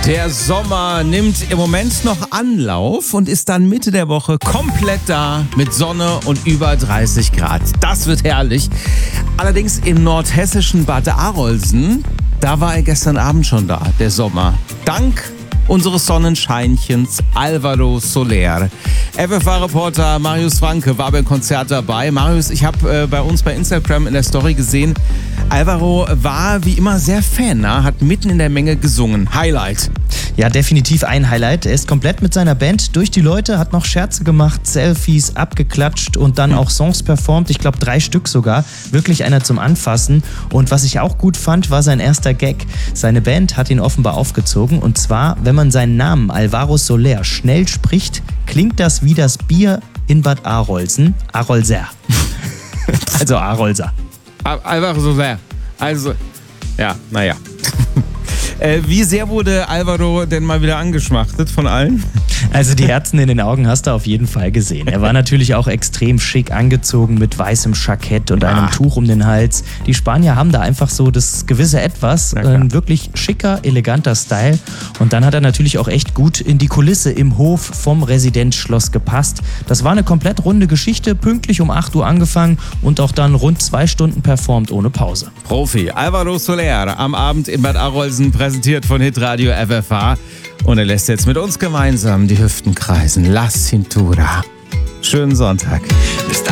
Der Sommer nimmt im Moment noch Anlauf und ist dann Mitte der Woche komplett da mit Sonne und über 30 Grad. Das wird herrlich. Allerdings im nordhessischen Bad Arolsen, da war er gestern Abend schon da, der Sommer. Dank unseres Sonnenscheinchens Álvaro Soler. FFH-Reporter Marius Franke war beim Konzert dabei. Marius, ich habe bei uns bei Instagram in der Story gesehen, Álvaro war wie immer sehr Fan, hat mitten in der Menge gesungen. Highlight. Ja, definitiv ein Highlight. Er ist komplett mit seiner Band durch die Leute, hat noch Scherze gemacht, Selfies, abgeklatscht und dann auch Songs performt. Ich glaube 3 Stück sogar. Wirklich einer zum Anfassen. Und was ich auch gut fand, war sein erster Gag. Seine Band hat ihn offenbar aufgezogen. Und zwar, wenn man seinen Namen Álvaro Soler schnell spricht, klingt das wie das Bier in Bad Arolsen. Arolser. Also Arolser. Álvaro Soler. Also, ja, naja. Wie sehr wurde Álvaro denn mal wieder angeschmachtet von allen? Also die Herzen in den Augen hast du auf jeden Fall gesehen. Er war natürlich auch extrem schick angezogen mit weißem Jackett und einem Tuch um den Hals. Die Spanier haben da einfach so das gewisse Etwas, ein wirklich schicker, eleganter Style. Und dann hat er natürlich auch echt gut in die Kulisse im Hof vom Residenzschloss gepasst. Das war eine komplett runde Geschichte, pünktlich um 8 Uhr angefangen und auch dann rund 2 Stunden performt ohne Pause. Profi Álvaro Soler am Abend in Bad Arolsen, präsentiert von Hitradio FFH. Und er lässt jetzt mit uns gemeinsam die Hüften kreisen. La Cintura. Schönen Sonntag.